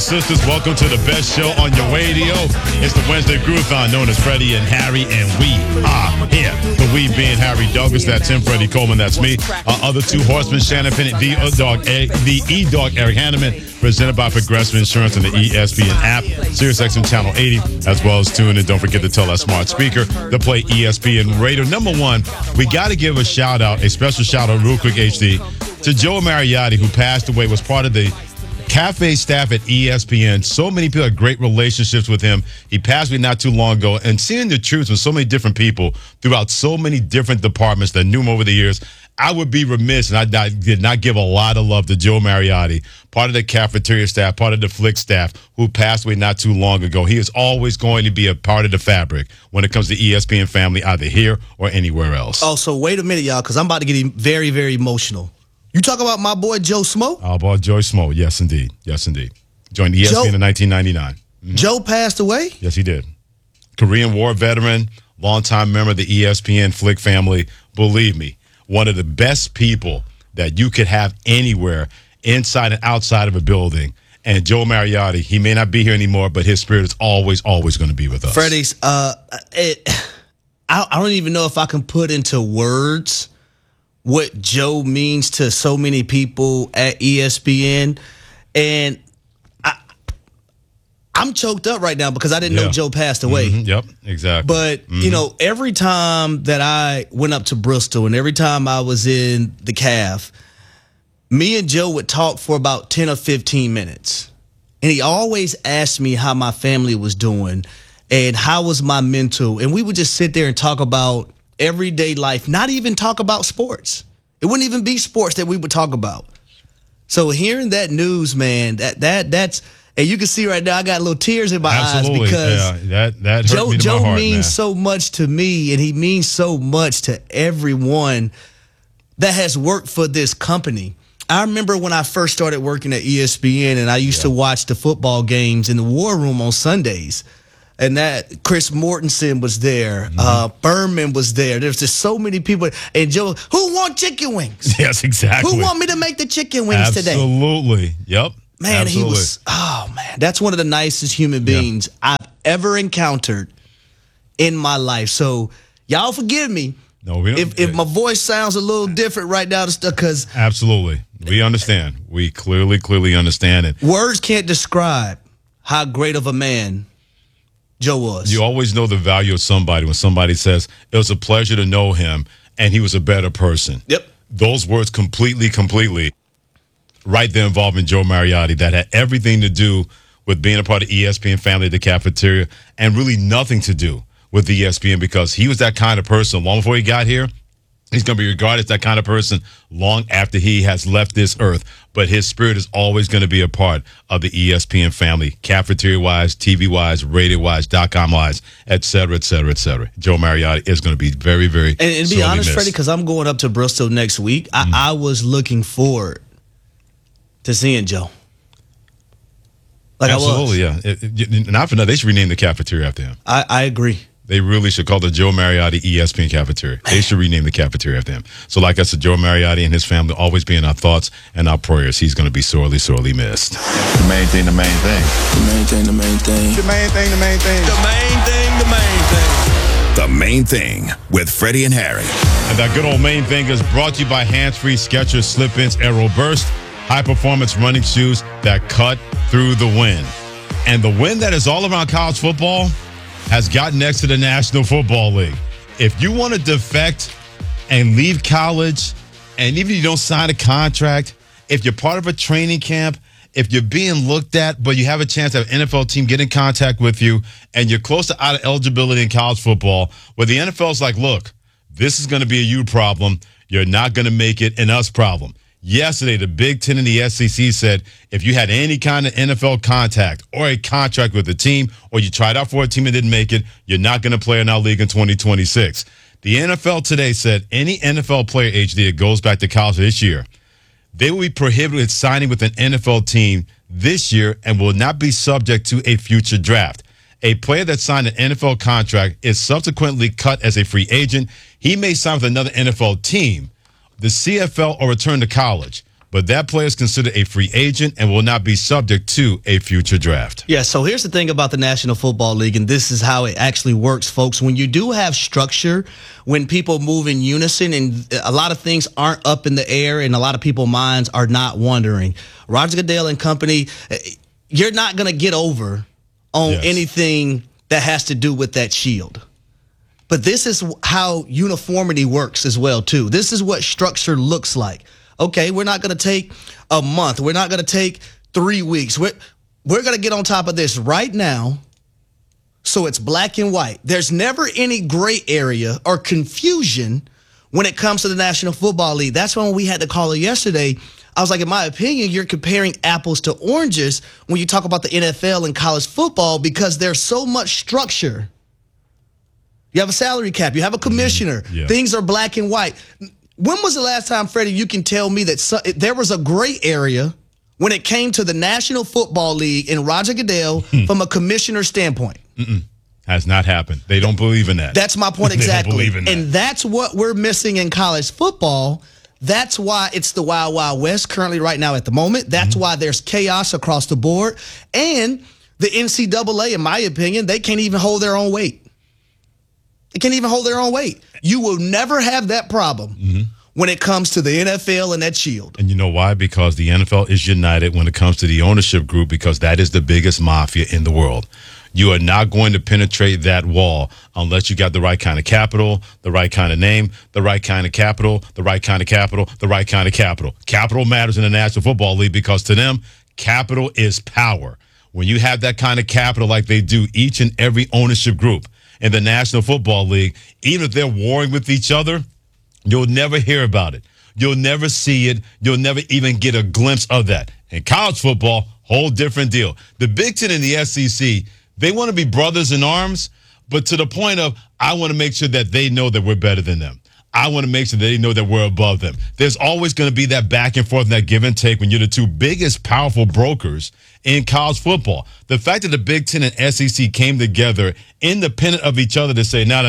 and sisters, welcome to the best show on your radio. It's the Wednesday Groovathon, known as Freddie and Harry, and we are here. The we being Harry Douglas, that's him, Freddie Coleman, that's me. Our other two horsemen, Shannon Pennant, the E-Dog, Eric Hanneman, presented by Progressive Insurance and the ESPN app, SiriusXM Channel 80, as well as tune in. Don't forget to tell that smart speaker to play ESPN Radio. Number one, we got to give a shout-out, a special shout-out real quick, HD, to Joe Mariotti, who passed away, was part of the cafe staff at ESPN. So many people had great relationships with him. He passed away not too long ago. And seeing the truth with so many different people throughout so many different departments that knew him over the years, I would be remiss, and I did not give a lot of love to Joe Mariotti, part of the cafeteria staff, part of the Flick staff, who passed away not too long ago. He is always going to be a part of the fabric when it comes to ESPN family, either here or anywhere else. Oh, so wait a minute, y'all, because I'm about to get very, very emotional. You talk about my boy Joe Smo? Oh, boy, Joe Smo. Yes, indeed. Yes, indeed. Joined ESPN in 1999. Mm-hmm. Joe passed away? Yes, he did. Korean War veteran, longtime member of the ESPN Flick family. Believe me, one of the best people that you could have anywhere, inside and outside of a building. And Joe Mariotti, he may not be here anymore, but his spirit is always, always going to be with us. Freddie's, I don't even know if I can put into words what Joe means to so many people at ESPN. And I'm choked up right now because I didn't know Joe passed away. Mm-hmm. Yep, exactly. But, you know, every time that I went up to Bristol and every time I was in the CAF, me and Joe would talk for about 10 or 15 minutes. And he always asked me how my family was doing and how was my mental. And we would just sit there and talk about everyday life, not even talk about sports. It wouldn't even be sports that we would talk about. So hearing that news, man, that's and you can see right now I got little tears in my eyes because that hurt me to Joe my heart, means man. so much to me, and he means so much to everyone that has worked for this company. I remember when I first started working at ESPN, and I used to watch the football games in the War Room on Sundays. And that Chris Mortensen was there. Berman was there. There's just so many people. And Joe, who want chicken wings? Yes, exactly. Who want me to make the chicken wings today? Absolutely. Yep. Man, Absolutely. he was, that's one of the nicest human beings I've ever encountered in my life. So y'all forgive me. No, we don't. If my voice sounds a little different right now, because absolutely. We understand. We clearly understand it. Words can't describe how great of a man Joe was. You always know the value of somebody when somebody says, it was a pleasure to know him, and he was a better person. Yep. Those words completely, right there involving Joe Mariotti, that had everything to do with being a part of ESPN family at the cafeteria, and really nothing to do with ESPN, because he was that kind of person long before he got here. He's going to be regarded as that kind of person long after he has left this earth. But his spirit is always going to be a part of the ESPN family, cafeteria-wise, TV-wise, radio-wise, .com-wise, et cetera, et cetera, et cetera. Joe Mariotti is going to be very, very And to be honest, Freddie, because I'm going up to Bristol next week, I was looking forward to seeing Joe. Absolutely, yeah. Not for nothing, they should rename the cafeteria after him. I agree. They really should call the Joe Mariotti ESPN cafeteria. They should rename the cafeteria after him. So like I said, Joe Mariotti and his family always be in our thoughts and our prayers. He's going to be sorely, sorely missed. The main thing, the main thing. The main thing, the main thing. The main thing, the main thing. The main thing, the main thing. The Main Thing with Freddie and Harry. And that good old main thing is brought to you by Hands-Free Skechers Slip-Ins Aero Burst, high-performance running shoes that cut through the wind. And the wind that is all around college football has gotten next to the National Football League. If you want to defect and leave college, and even if you don't sign a contract, if you're part of a training camp, if you're being looked at, but you have a chance to have an NFL team get in contact with you, and you're close to out of eligibility in college football, where the NFL's like, look, this is going to be a you problem. You're not going to make it an us problem. Yesterday, the Big Ten and the SEC said if you had any kind of NFL contact or a contract with a team, or you tried out for a team and didn't make it, you're not going to play in our league in 2026. The NFL today said any NFL player, HD, that goes back to college this year, they will be prohibited signing with an NFL team this year and will not be subject to a future draft. A player that signed an NFL contract is subsequently cut as a free agent. He may sign with another NFL team, the CFL, or return to college. but that player is considered a free agent and will not be subject to a future draft. Yeah, so here's the thing about the National Football League, and this is how it actually works, folks. When you do have structure, when people move in unison and a lot of things aren't up in the air and a lot of people's minds are not wondering, Roger Goodell and company, you're not going to get over on anything that has to do with that shield. But this is how uniformity works as well, too. This is what structure looks like. Okay, we're not going to take a month. We're not going to take 3 weeks. We're going to get on top of this right now so it's black and white. There's never any gray area or confusion when it comes to the National Football League. That's when we had to call it yesterday. I was like, in my opinion, you're comparing apples to oranges when you talk about the NFL and college football because there's so much structure. You have a salary cap. You have a commissioner. Yeah. Things are black and white. When was the last time, Freddie, you can tell me that there was a gray area when it came to the National Football League and Roger Goodell from a commissioner standpoint? Has not happened. They don't believe in that. That's my point exactly. They don't believe in that. And that's what we're missing in college football. That's why it's the Wild Wild West currently right now at the moment. That's why there's chaos across the board. And the NCAA, in my opinion, they can't even hold their own weight. They can't even hold their own weight. You will never have that problem when it comes to the NFL and that shield. And you know why? Because the NFL is united when it comes to the ownership group because that is the biggest mafia in the world. You are not going to penetrate that wall unless you got the right kind of capital, the right kind of name, the right kind of capital, the right kind of capital, the right kind of capital. Capital matters in the National Football League because to them, capital is power. When you have that kind of capital like they do, each and every ownership group in the National Football League, even if they're warring with each other, you'll never hear about it. You'll never see it. You'll never even get a glimpse of that. In college football, whole different deal. The Big Ten and the SEC, they want to be brothers in arms, but to the point of, I want to make sure that they know that we're better than them. I want to make sure that they know that we're above them. There's always going to be that back and forth and that give and take when you're the two biggest powerful brokers in college football. The fact that the Big Ten and SEC came together independent of each other to say, no.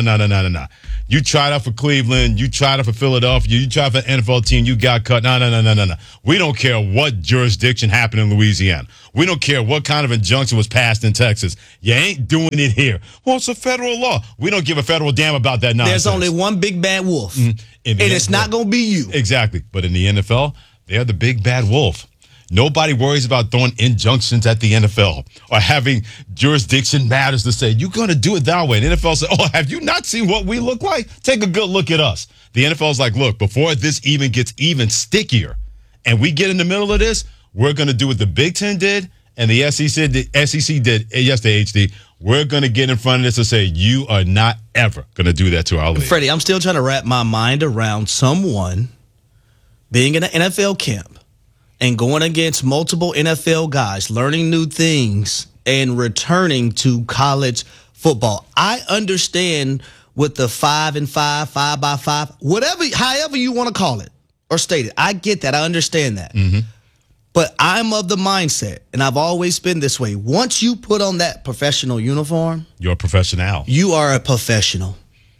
You tried out for Cleveland. You tried out for Philadelphia. You tried for the NFL team. You got cut. No. We don't care what jurisdiction happened in Louisiana. We don't care what kind of injunction was passed in Texas. You ain't doing it here. Well, it's a federal law. We don't give a federal damn about that nonsense. There's only one big bad wolf, and it's not going to be you. Exactly. But in the NFL, they're the big bad wolf. Nobody worries about throwing injunctions at the NFL or having jurisdiction matters to say, you're going to do it that way. And the NFL says, oh, have you not seen what we look like? Take a good look at us. The NFL is like, look, before this even gets even stickier and we get in the middle of this, we're going to do what the Big Ten did and the SEC did yesterday, HD. We're going to get in front of this and say, you are not ever going to do that to our league. Freddie, I'm still trying to wrap my mind around someone being in an NFL camp and going against multiple NFL guys, learning new things, and returning to college football. I understand with the 5-5, 5x5, whatever, however you want to call it or state it. I get that. I understand that. But I'm of the mindset, and I've always been this way. Once you put on that professional uniform, you're a professional. You are a professional.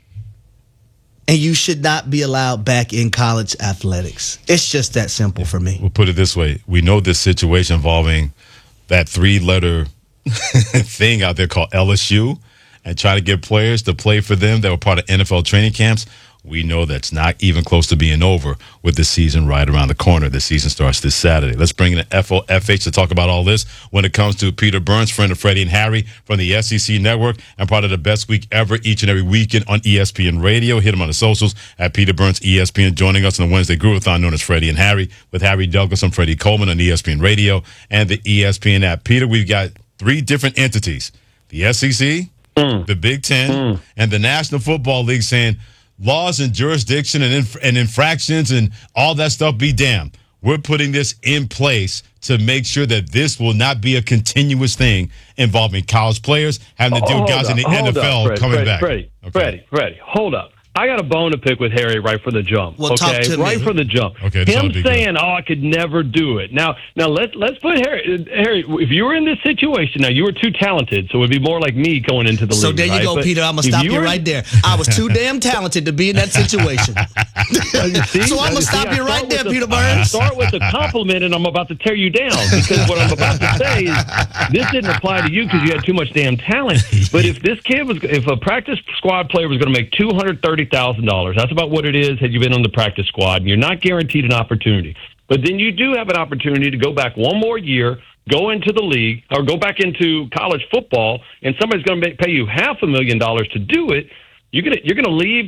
And you should not be allowed back in college athletics. It's just that simple for me. We'll put it this way. We know this situation involving that 3-letter thing out there called LSU and try to get players to play for them that were part of NFL training camps. We know that's not even close to being over with the season right around the corner. The season starts this Saturday. Let's bring in an FOFH to talk about all this when it comes to Peter Burns, friend of Freddie and Harry from the SEC Network and part of the best week ever each and every weekend on ESPN Radio. Hit him on the socials at Peter Burns ESPN. Joining us on the Wednesday Groovathon known as Freddie and Harry with Harry Douglas and Freddie Coleman on ESPN Radio and the ESPN app. Peter, we've got 3 different entities, the SEC, the Big Ten, and the National Football League saying, laws and jurisdiction and infractions and all that stuff be damned. We're putting this in place to make sure that this will not be a continuous thing involving college players having to deal with guys in the NFL coming back. Freddie, hold up. I got a bone to pick with Harry right from the jump. Well, okay, right from the jump. Okay, him saying, "Oh, I could never do it." Now let's put Harry. If you were in this situation, now you were too talented, so it would be more like me going into the league. So there you go, Peter. I'm gonna stop you right there. I was too damn talented to be in that situation. So I'm going to stop you right there, Peter I Burns. start with a compliment, and I'm about to tear you down because what I'm about to say is this didn't apply to you because you had too much damn talent. But if a practice squad player was going to make $230,000, that's about what it is had you been on the practice squad, and you're not guaranteed an opportunity. But then you do have an opportunity to go back one more year, go into the league, or go back into college football, and somebody's going to pay you $500,000 to do it. You're gonna leave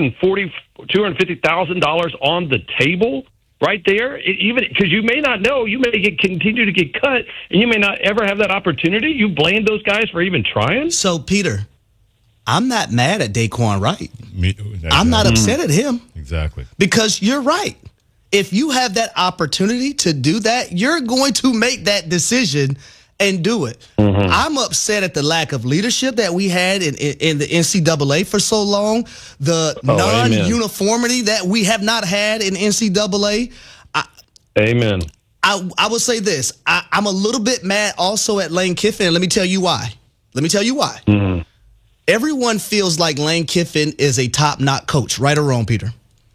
$250,000 on the table right there, even because you may not know, you may continue to get cut, and you may not ever have that opportunity. You blame those guys for even trying. So, Peter, I'm not mad at Daquan Wright. Exactly. I'm not upset at him. Exactly. Because you're right. If you have that opportunity to do that, you're going to make that decision and do it. Mm-hmm. I'm upset at the lack of leadership that we had in the NCAA for so long, the non-uniformity that we have not had in NCAA. Amen. I will say this. I'm a little bit mad also at Lane Kiffin, and let me tell you why. Mm-hmm. Everyone feels like Lane Kiffin is a top-notch coach, right or wrong, Peter?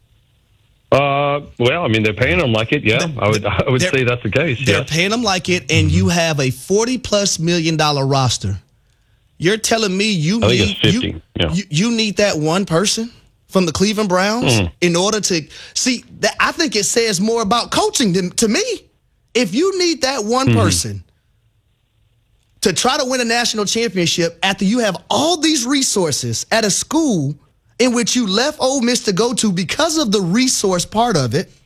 Well, I mean, they're paying them like it. Yeah, I would say that's the case. They're paying them like it, and you have a $40+ million roster. You're telling me you need that one person from the Cleveland Browns in order to see that? I think it says more about coaching than to me. If you need that one person to try to win a national championship after you have all these resources at a school in which you left Ole Miss to go to because of the resource part of it,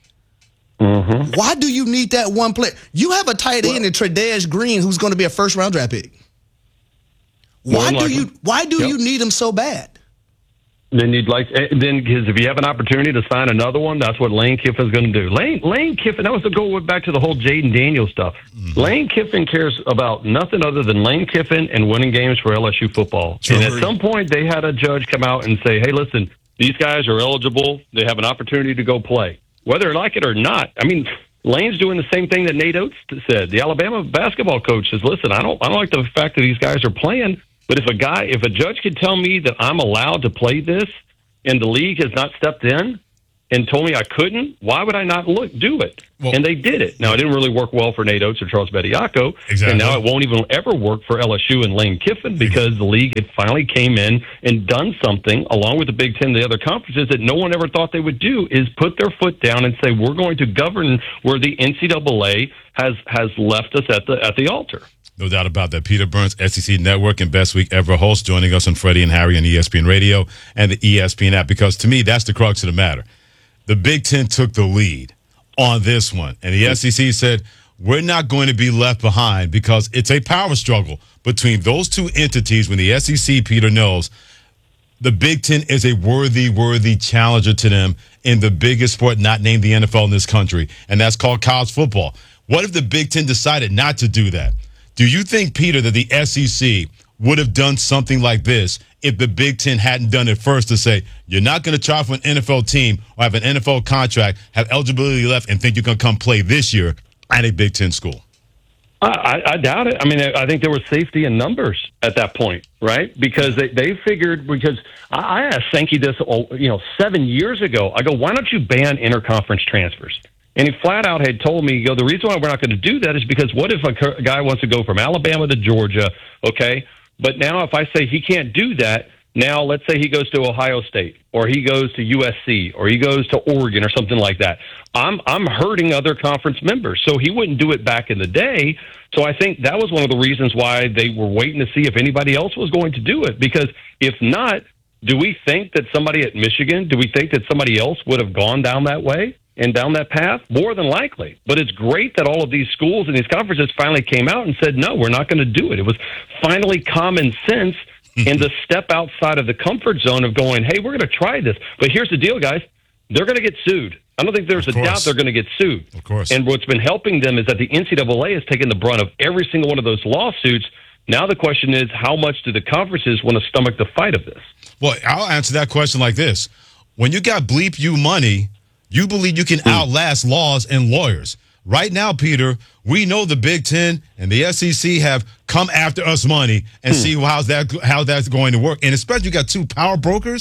why do you need that one player? You have a tight end in Tre'Davious Green who's going to be a first-round draft pick. Why do you need him so bad? Then because if you have an opportunity to sign another one, that's what Lane Kiffin's going to do. Lane Kiffin, that was to go back to the whole Jaden Daniels stuff. Lane Kiffin cares about nothing other than Lane Kiffin and winning games for LSU football. And at some point, they had a judge come out and say, hey, listen, these guys are eligible. They have an opportunity to go play. Whether they like it or not, I mean, Lane's doing the same thing that Nate Oates said. The Alabama basketball coach says, listen, I don't like the fact that these guys are playing. But if a judge could tell me that I'm allowed to play this and the league has not stepped in and told me I couldn't, why would I not do it? Well, and they did it. Now, it didn't really work well for Nate Oates or Charles Bediako. Exactly. And now it won't even ever work for LSU and Lane Kiffin because the league had finally came in and done something, along with the Big Ten and the other conferences, that no one ever thought they would do, is put their foot down and say, we're going to govern where the NCAA has left us at the altar. No doubt about that. Peter Burns, SEC Network and Best Week Ever host, joining us on Freddie and Harry on ESPN Radio and the ESPN app, because to me, that's the crux of the matter. The Big Ten took the lead on this one, and the SEC said, we're not going to be left behind, because it's a power struggle between those two entities. When the SEC, Peter, knows the Big Ten is a worthy challenger to them in the biggest sport not named the NFL in this country, and that's called college football. What if the Big Ten decided not to do that? Do you think, Peter, that the SEC would have done something like this if the Big Ten hadn't done it first, to say, you're not going to try for an NFL team or have an NFL contract, have eligibility left, and think you're going to come play this year at a Big Ten school? I doubt it. I mean, I think there was safety in numbers at that point, right? Because they figured, because I asked Sankey this 7 years ago. I go, why don't you ban interconference transfers? And he flat out had told me, the reason why we're not going to do that is because what if a guy wants to go from Alabama to Georgia, okay? But now if I say he can't do that, now let's say he goes to Ohio State, or he goes to USC, or he goes to Oregon or something like that. I'm hurting other conference members. So he wouldn't do it back in the day. So I think that was one of the reasons why they were waiting to see if anybody else was going to do it. Because if not, do we think that somebody at Michigan, do we think that somebody else would have gone down that way and down that path? More than likely. But it's great that all of these schools and these conferences finally came out and said, no, we're not going to do it. It was finally common sense and the step outside of the comfort zone of going, hey, we're going to try this. But here's the deal, guys. They're going to get sued. I don't think there's a doubt they're going to get sued. Of course. And what's been helping them is that the NCAA has taken the brunt of every single one of those lawsuits. Now the question is, how much do the conferences want to stomach the fight of this? Well, I'll answer that question like this. When you got bleep you money, you believe you can outlast laws and lawyers. Right now, Peter, we know the Big Ten and the SEC have come after us money and see how that's going to work. And especially you got two power brokers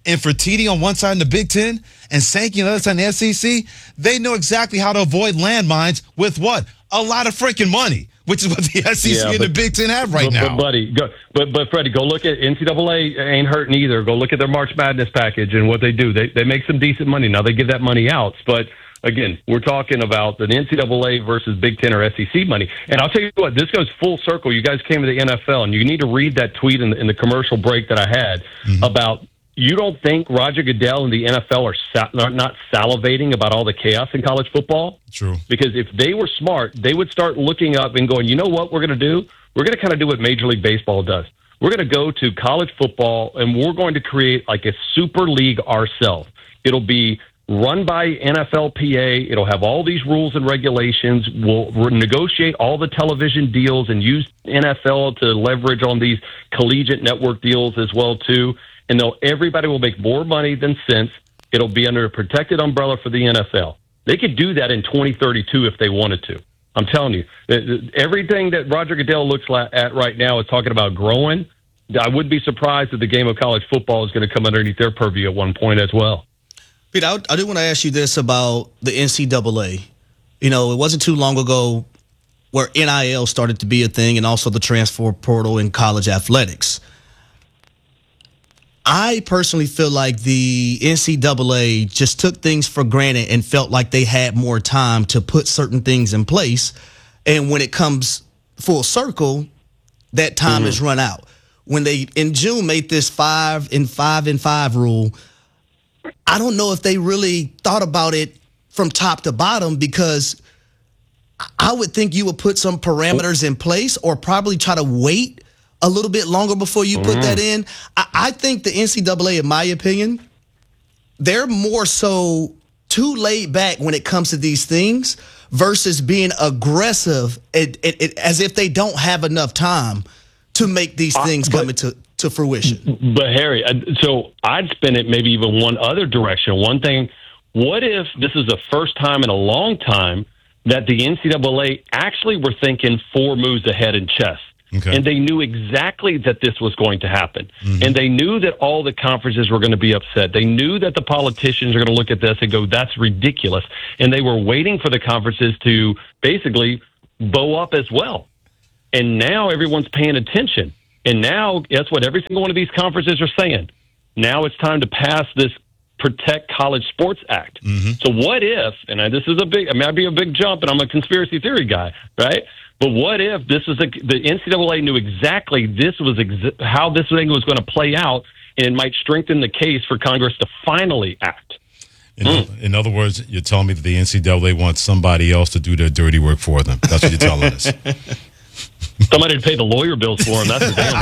and Fertitti on one side in the Big Ten and Sankey on the other side in the SEC, they know exactly how to avoid landmines with what? A lot of freaking money, which is what the SEC and the Big Ten have right now. But Freddie, go look at NCAA ain't hurting either. Go look at their March Madness package and what they do. They make some decent money. Now they give that money out, but again, we're talking about the NCAA versus Big Ten or SEC money. And I'll tell you what, this goes full circle. You guys came to the NFL, and you need to read that tweet in the commercial break that I had about you don't think Roger Goodell and the NFL are not salivating about all the chaos in college football? True. Because if they were smart, they would start looking up and going, you know what we're going to do? We're going to kind of do what Major League Baseball does. We're going to go to college football, and we're going to create like a super league ourselves. It'll be run by NFLPA. It'll have all these rules and regulations. We'll negotiate all the television deals and use NFL to leverage on these collegiate network deals as well, too. And everybody will make more money than sense. It'll be under a protected umbrella for the NFL. They could do that in 2032 if they wanted to. I'm telling you, everything that Roger Goodell looks at right now is talking about growing. I wouldn't be surprised if the game of college football is going to come underneath their purview at one point as well. Pete, I do want to ask you this about the NCAA. You know, it wasn't too long ago where NIL started to be a thing and also the transfer portal in college athletics. I personally feel like the NCAA just took things for granted and felt like they had more time to put certain things in place. And when it comes full circle, that time has run out. When they, in June, made this 5-and-5 rule, I don't know if they really thought about it from top to bottom, because I would think you would put some parameters in place or probably try to wait a little bit longer before you put that in. I think the NCAA, in my opinion, they're more so too laid back when it comes to these things versus being aggressive as if they don't have enough time to make these things come into fruition. But Harry, so I'd spin it maybe even one other direction. One thing, what if this is the first time in a long time that the NCAA actually were thinking 4 moves ahead in chess? Okay. And they knew exactly that this was going to happen. And they knew that all the conferences were going to be upset. They knew that the politicians are going to look at this and go, that's ridiculous. And they were waiting for the conferences to basically bow up as well. And now everyone's paying attention. And now, guess what? Every single one of these conferences are saying, now it's time to pass this Protect College Sports Act. So what if, and this is might be a big jump, and I'm a conspiracy theory guy, right? But what if this is the NCAA knew exactly this was how this thing was going to play out, and it might strengthen the case for Congress to finally act? In other words, you're telling me that the NCAA wants somebody else to do their dirty work for them. That's what you're telling us. Somebody to pay the lawyer bills for them. That's the damn.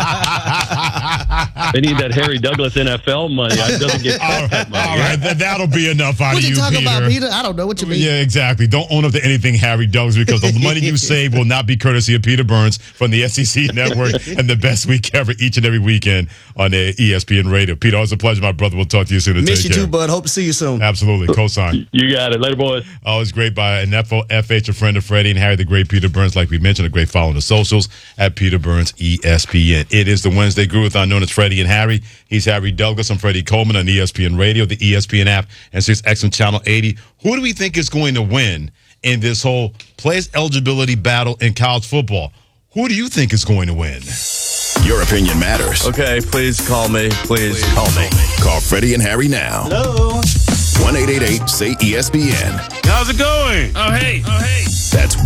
They need that Harry Douglas NFL money. It doesn't get that money. All right, that'll be enough out of you, Peter. What you talking about, Peter? I don't know what you mean. Yeah, exactly. Don't own up to anything Harry Douglas, because the money you save will not be courtesy of Peter Burns from the SEC Network and the best week ever each and every weekend on the ESPN Radio. Peter, always a pleasure, my brother. We'll talk to you soon. Miss you too, bud. Hope to see you soon. Absolutely. Cosign. You got it. Later, boys. Always great by an FH, a friend of Freddie and Harry, the great Peter Burns. Like we mentioned, a great follow on the socials at Peter Burns ESPN. It is the Wednesday Groove-a-thon known as Freddie and Harry. He's Harry Douglas. I'm Freddie Coleman on ESPN Radio, the ESPN app, and 6XM Channel 80. Who do we think is going to win in this whole players eligibility battle in college football? Who do you think is going to win? Your opinion matters. Okay, please call me. Please call me. Call Freddie and Harry now. Hello. 1-888-SAY-ESPN. How's it going? Oh, hey. That's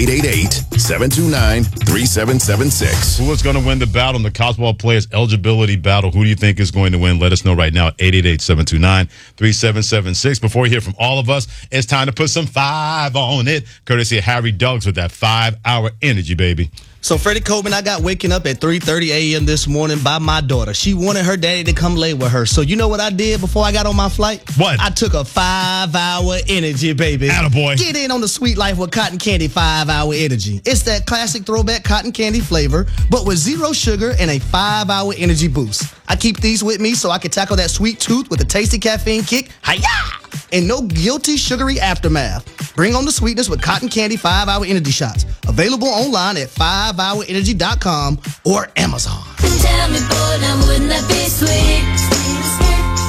1-888-729-3776. Who is going to win the battle in the college football players eligibility battle? Who do you think is going to win? Let us know right now at 888-729-3776. Before you hear from all of us, it's time to put some 5 on it, courtesy of Harry Douglas with that 5-hour energy, baby. So, Freddie Coleman, I got waking up at 3:30 a.m. this morning by my daughter. She wanted her daddy to come lay with her. So, you know what I did before I got on my flight? What? I took a 5-hour energy, baby. Attaboy. Get in on the sweet life with Cotton Candy 5-hour energy. It's that classic throwback cotton candy flavor, but with 0 sugar and a 5-hour energy boost. I keep these with me so I can tackle that sweet tooth with a tasty caffeine kick. Hi-ya! And no guilty sugary aftermath. Bring on the sweetness with Cotton Candy 5-hour energy shots. Available online at 5hourenergy.com or Amazon. Tell me, boy, now wouldn't that be sweet?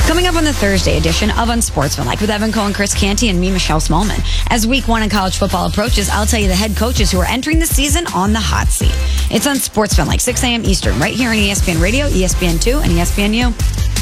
Coming up on the Thursday edition of Unsportsmanlike with Evan Cohen, Chris Canty, and me, Michelle Smallman. As week 1 in college football approaches, I'll tell you the head coaches who are entering the season on the hot seat. It's Unsportsmanlike, 6 a.m. Eastern, right here on ESPN Radio, ESPN2, and ESPNU.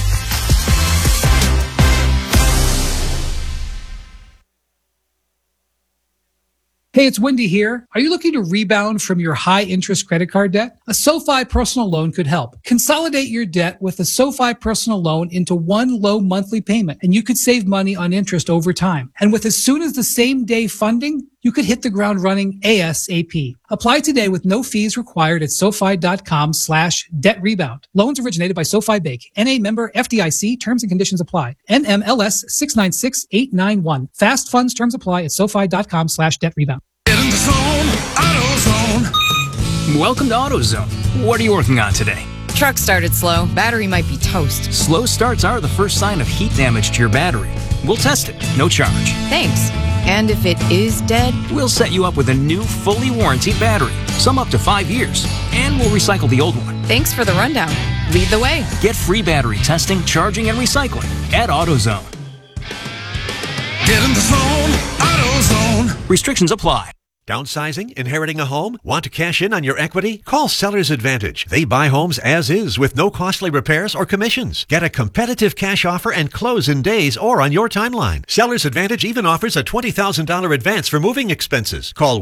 Hey, it's Wendy here. Are you looking to rebound from your high-interest credit card debt? A SoFi personal loan could help. Consolidate your debt with a SoFi personal loan into one low monthly payment, and you could save money on interest over time. And with as soon as the same day funding, you could hit the ground running ASAP. Apply today with no fees required at SoFi.com/debt rebound. Loans originated by SoFi Bank. NA member FDIC. Terms and conditions apply. NMLS 696891. Fast funds terms apply at SoFi.com/debt rebound. Get in the zone, AutoZone. Welcome to AutoZone. What are you working on today? Truck started slow. Battery might be toast. Slow starts are the first sign of heat damage to your battery. We'll test it. No charge. Thanks. And if it is dead? We'll set you up with a new, fully warranted battery. Some up to 5 years. And we'll recycle the old one. Thanks for the rundown. Lead the way. Get free battery testing, charging, and recycling at AutoZone. Get in the zone, AutoZone. Restrictions apply. Downsizing? Inheriting a home? Want to cash in on your equity? Call Sellers Advantage. They buy homes as is with no costly repairs or commissions. Get a competitive cash offer and close in days or on your timeline. Sellers Advantage even offers a $20,000 advance for moving expenses. Call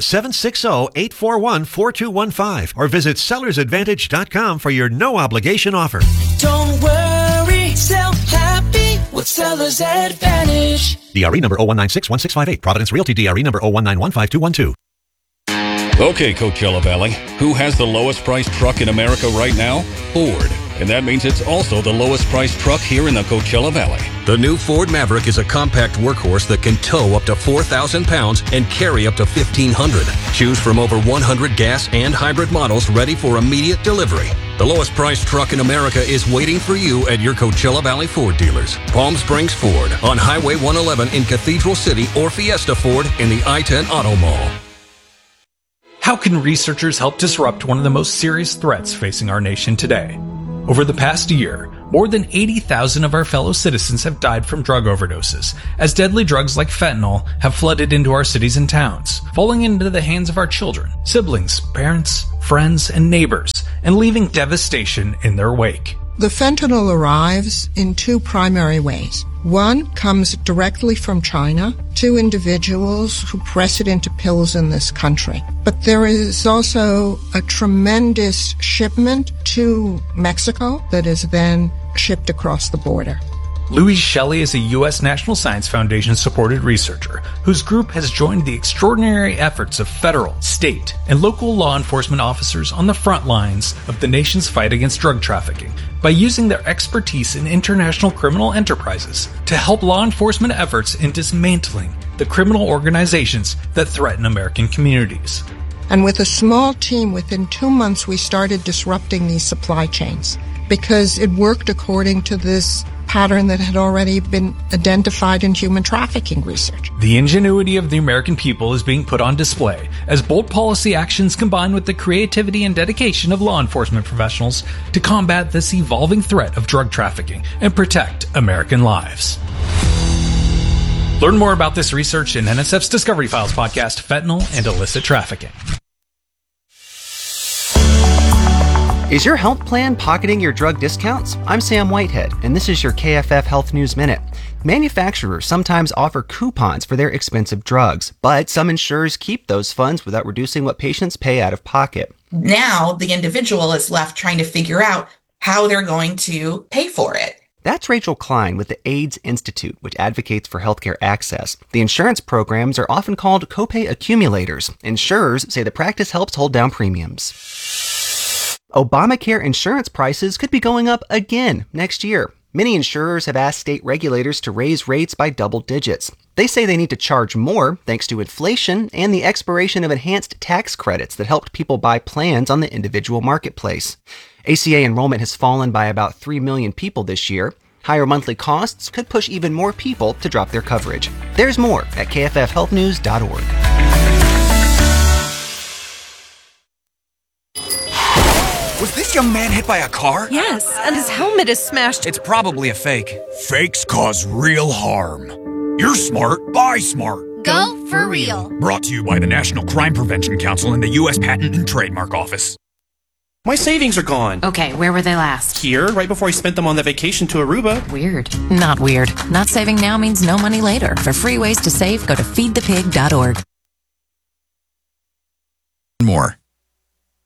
1-760-841-4215 or visit sellersadvantage.com for your no-obligation offer. Don't worry, sell happy with Sellers Advantage. DRE number 01961658. Providence Realty DRE number 019155212. Okay, Coachella Valley. Who has the lowest priced truck in America right now? Ford. And that means it's also the lowest priced truck here in the Coachella Valley. The new Ford Maverick is a compact workhorse that can tow up to 4,000 pounds and carry up to 1,500. Choose from over 100 gas and hybrid models ready for immediate delivery. The lowest priced truck in America is waiting for you at your Coachella Valley Ford dealers. Palm Springs Ford on Highway 111 in Cathedral City or Fiesta Ford in the I-10 Auto Mall. How can researchers help disrupt one of the most serious threats facing our nation today? Over the past year, more than 80,000 of our fellow citizens have died from drug overdoses, as deadly drugs like fentanyl have flooded into our cities and towns, falling into the hands of our children, siblings, parents, friends, and neighbors, and leaving devastation in their wake. The fentanyl arrives in two primary ways. One comes directly from China to individuals who press it into pills in this country. But there is also a tremendous shipment to Mexico that is then shipped across the border. Louise Shelley is a U.S. National Science Foundation-supported researcher whose group has joined the extraordinary efforts of federal, state, and local law enforcement officers on the front lines of the nation's fight against drug trafficking by using their expertise in international criminal enterprises to help law enforcement efforts in dismantling the criminal organizations that threaten American communities. And with a small team, within 2 months, we started disrupting these supply chains because it worked according to this pattern that had already been identified in human trafficking research. The ingenuity of the American people is being put on display as bold policy actions combine with the creativity and dedication of law enforcement professionals to combat this evolving threat of drug trafficking and protect American lives. Learn more about this research in NSF's Discovery Files podcast, Fentanyl and Illicit Trafficking. Is your health plan pocketing your drug discounts? I'm Sam Whitehead, and this is your KFF Health News Minute. Manufacturers sometimes offer coupons for their expensive drugs, but some insurers keep those funds without reducing what patients pay out of pocket. Now, the individual is left trying to figure out how they're going to pay for it. That's Rachel Klein with the AIDS Institute, which advocates for healthcare access. The insurance programs are often called copay accumulators. Insurers say the practice helps hold down premiums. Obamacare insurance prices could be going up again next year. Many insurers have asked state regulators to raise rates by double digits. They say they need to charge more thanks to inflation and the expiration of enhanced tax credits that helped people buy plans on the individual marketplace. ACA enrollment has fallen by about 3 million people this year. Higher monthly costs could push even more people to drop their coverage. There's more at kffhealthnews.org. Was this young man hit by a car? Yes, and his helmet is smashed. It's probably a fake. Fakes cause real harm. You're smart, buy smart. Go for real. Brought to you by the National Crime Prevention Council and the U.S. Patent and Trademark Office. My savings are gone. Okay, where were they last? Here, right before I spent them on the vacation to Aruba. Weird. Not weird. Not saving now means no money later. For free ways to save, go to feedthepig.org. More.